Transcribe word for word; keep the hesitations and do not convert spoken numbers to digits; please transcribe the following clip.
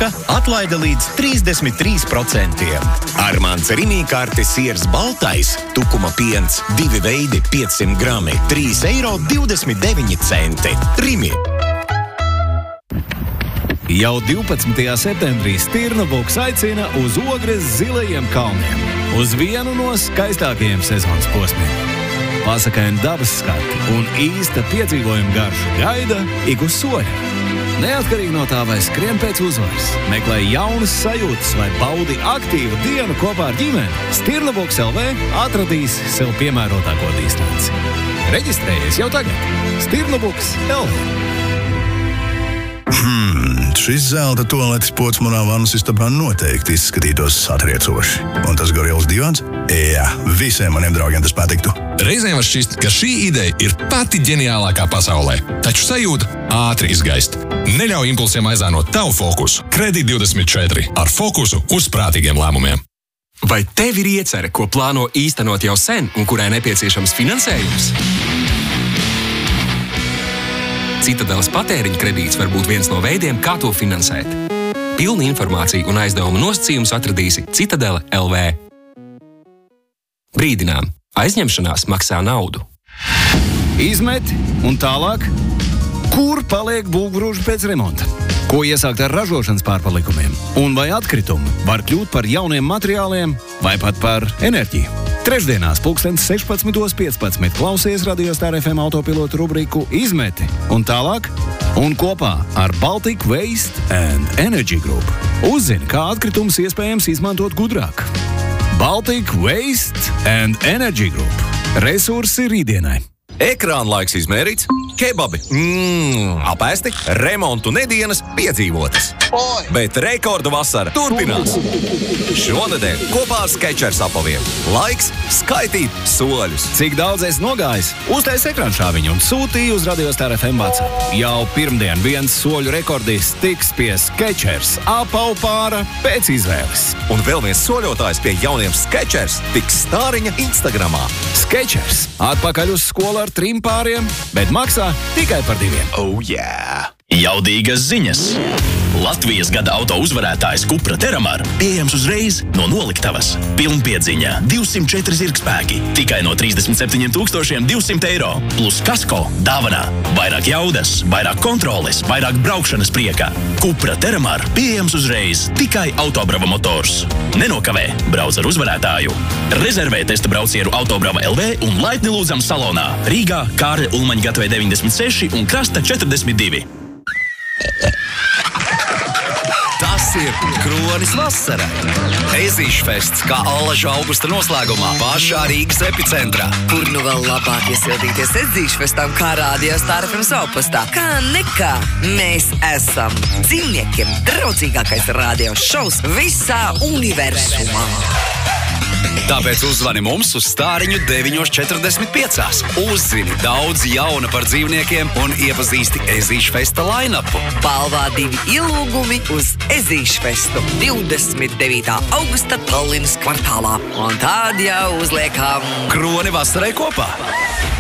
Saka atlaide līdz trīsdesmit trīs procenti. Armāns Rimī karti siers baltais, tukuma piens, divi veidi, piecsimt grami, trīs eiro divdesmit deviņi centi. Rimī. Jau divpadsmitajā septembrī Stirnobuks aicina uz Ogres zilajiem kalniem. Uz vienu no skaistākajiem sezonas posmiem. Pasakaini dabas skati un īsta piedzīvojuma garša gaida ik uz soļa. Neatkarīgi no tā, vai skrien pēc uzvaras, meklē jaunas sajūtas vai baudi aktīvu dienu kopā ar ģimeni, Stirnobuks L V atradīs sev piemērotāko distanci. Reģistrējies jau tagad. Stirnobuks L V. Hmm, šis zelta tualetes pods manā vannas istabā noteikti izskatītos satriecoši. Un tas gorils divans? Jā, visiem maniem draugiem tas patiktu. Reizēm var šķist, ka šī ideja ir pati ģeniālākā pasaulē, taču sajūta ātri izgaist. Neļauj impulsiem aizānot tavu fokusu. Kredīt divdesmit četri ar fokusu uz prātīgiem lēmumiem. Vai tev ir iecerē, ko plāno īstenot jau sen un kurai nepieciešams finansējums? Citadeles patēriņa kredīts var būt viens no veidiem, kā to finansēt. Pilnu informāciju un aizdevumu nosacījumus atradīsi Citadele L V. Brīdinām! Aizņemšanās maksā naudu. Izmet un tālāk. Kur paliek būvgrūži pēc remonta? Ko iesākt ar ražošanas pārpalikumiem? Un vai atkritumi var kļūt par jauniem materiāliem vai pat par enerģiju? Trešdienās pulkstens sešpadsmitos piecpadsmit klausies Radio Star F M autopilotu rubriku Izmeti un tālāk. Un kopā ar Baltic Waste and Energy Group uzzini, kā atkritumus iespējams izmantot gudrāk. Baltic Waste and Energy Group. Resursi rītdienai. Ekrāna laiks izmērīts, kebabi, mmm, apēsti, remontu nedienas piedzīvotas. Oi! Bet rekordu vasara turpinās. Šonedēļ kopā ar Skechers apaviem. Laiks skaitīt soļus. Cik daudz es nogājis? Uztais ekrānšāviņu un sūtīju uz Radio Star F M WhatsApp. Jau pirmdien viens soļu rekordists tiks pie Skechers apavu pāra pēc izvēles. Un vēl viens soļotājs pie jauniem Skechers tiks stāriņa Instagramā. Skechers atpakaļ uz skolu ar trim pāriem, bet maksā tikai par diviem. Oh, yeah! Jaudīgas ziņas! Latvijas gada auto uzvarētājs Cupra Terramar pieejams uzreiz no noliktavas. Pilnpiedziņa divsimt četri zirgspēki tikai no trīsdesmit septiņiem tūkstošiem divsimt eiro. Plus kasko dāvanā. Vairāk jaudas, vairāk kontroles, vairāk braukšanas prieka. Cupra Terramar pieejams uzreiz tikai Autobrava motors. Nenokavē, brauc ar uzvarētāju. Rezervē testa braucienu Autobrava L V un laipni lūdzam salonā Rīgā, Kārļa Ulmaņa gatavē deviņdesmit seši un Krasta četrdesmit divi. Tas ir Kronis vasara. Ezīšfests kā allažu augusta noslēgumā pašā Rīgas epicentrā. Kur nu vēl labāk iesildīties Ezīšfestam kā Radio Star F M savpastā? Kā nekā mēs esam dzīvniekiem draudzīgākais radio šovs visā universumā. Tāpēc uzvani mums uz stāriņu deviņi četrdesmit pieci. Uzzini daudz jauna par dzīvniekiem un iepazīsti Ezīšfesta line-upu. Balvā divi ielūgumi uz Ezīšfestu divdesmit devītā augusta Tallinas kvartālā. Un tād jau uzliekam Kroni vasarai kopā.